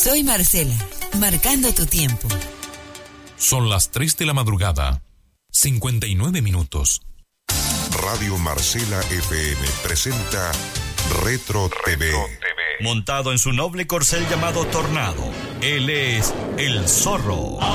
Soy Marcela, marcando tu tiempo. Son las 3 de la madrugada, 59 minutos. Radio Marcela FM presenta Retro TV. Montado en su noble corcel llamado Tornado, él es el Zorro.